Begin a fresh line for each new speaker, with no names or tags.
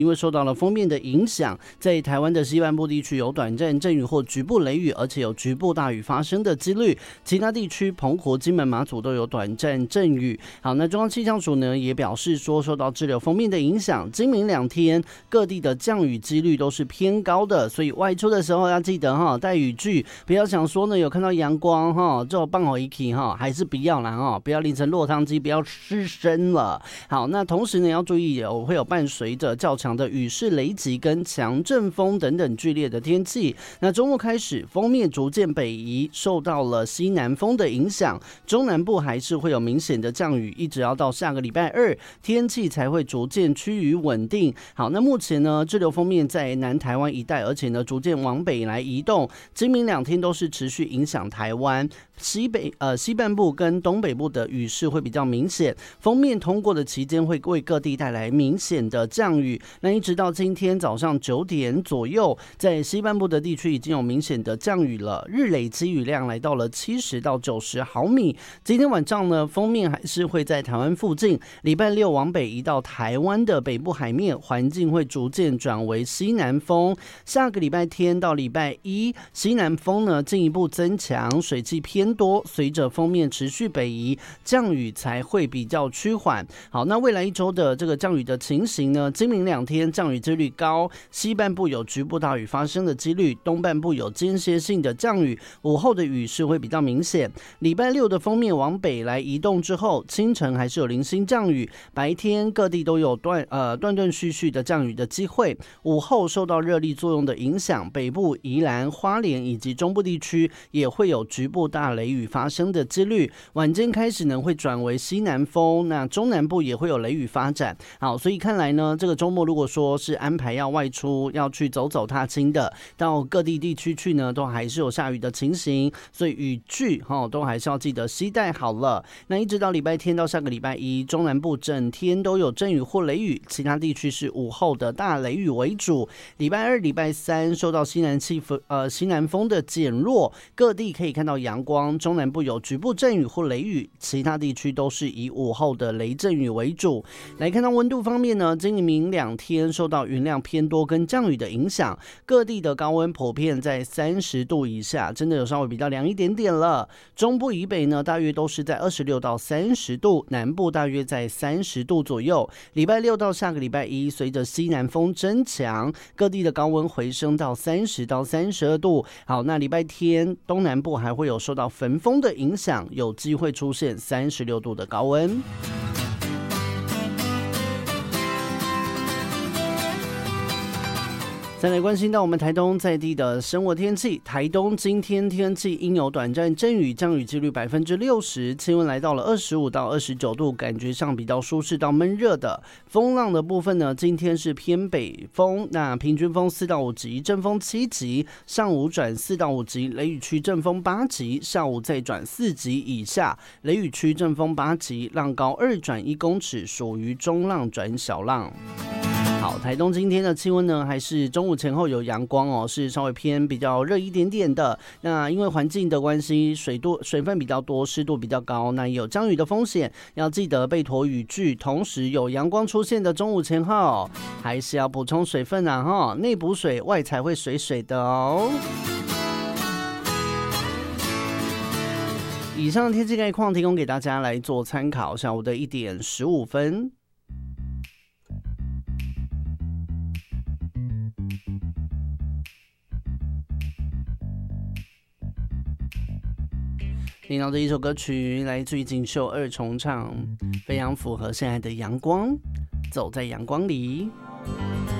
因为受到了锋面的影响，在台湾的西半部地区有短暂阵雨或局部雷雨，而且有局部大雨发生的几率。其他地区澎湖、金门、马祖都有短暂阵雨。好，那中央气象署呢也表示说，受到滞留锋面的影响，今明2天各地的降雨几率都是偏高的，所以外出的时候要记得带雨具，不要想说呢有看到阳光就放好一起还是不要啦不要淋成落汤鸡，不要湿身了。好，那同时呢要注意会有伴随着较强的雨势、雷击跟强阵风等等剧烈的天气。那周末开始，锋面逐渐北移，受到了西南风的影响，中南部还是会有明显的降雨，一直要到下个礼拜2，天气才会逐渐趋于稳定。好，那目前呢，滞留锋面在南台湾一带，而且呢逐渐往北来移动，今明2天都是持续影响台湾。西半部跟东北部的雨势会比较明显，锋面通过的期间会为各地带来明显的降雨。那一直到今天早上9点左右，在西半部的地区已经有明显的降雨了，日累积雨量来到了70到90毫米。今天晚上呢，锋面还是会在台湾附近，礼拜6往北移到台湾的北部海面，环境会逐渐转为西南风。下个礼拜天到礼拜1，西南风呢进一步增强，水汽偏多，随着锋面持续北移，降雨才会比较趋缓。好，那未来1周的这个降雨的情形呢，今明2天降雨几率高，西半部有局部大雨发生的几率，东半部有间歇性的降雨，午后的雨势会比较明显。礼拜6的锋面往北来移动之后，清晨还是有零星降雨，白天各地都有断断续续的降雨的机会。午后受到热力作用的影响，北部、宜兰、花莲以及中部地区也会有局部大雷雨发生的几率。晚间开始呢会转为西南风，那中南部也会有雷雨发展。好，所以看来呢，这个周末如果说是安排要外出要去走走踏青的，到各地地区去呢，都还是有下雨的情形，所以雨具都还是要记得携带好了。那一直到礼拜天到下个礼拜1，中南部整天都有阵雨或雷雨，其他地区是午后的大雷雨为主。礼拜2、礼拜3受到西南风的减弱，各地可以看到阳光，中南部有局部阵雨或雷雨，其他地区都是以午后的雷阵雨为主。来看到温度方面呢，今明2天受到云量偏多跟降雨的影响，各地的高温普遍在30度以下，真的有稍微比较凉一点点了。中部以北呢，大约都是在26到30度，南部大约在30度左右。礼拜6到下个礼拜1，随着西南风增强，各地的高温回升到30到32度。好，那礼拜天东南部还会有受到焚风的影响，有机会出现36度的高温。再来关心到我们台东在地的生活天气，台东今天天气应有短暂阵雨，降雨几率60%，气温来到了25到29度，感觉上比较舒适到闷热的。风浪的部分呢，今天是偏北风，那平均风4到5级，阵风7级，上午转4到5级，雷雨区阵风8级，下午再转4级以下，雷雨区阵风8级，浪高2转1公尺，属于中浪转小浪。好，台东今天的气温呢，还是中午前后有阳光是稍微偏比较热一点点的。那因为环境的关系，水分比较多，湿度比较高，那也有降雨的风险，要记得备妥雨具。同时有阳光出现的中午前后，还是要补充水分啊内补水，外才会水水的哦。以上的天气概况提供给大家来做参考。下午的1点15分。听到这一首歌曲来自于锦绣2重唱，非常符合现在的阳光，走在阳光里。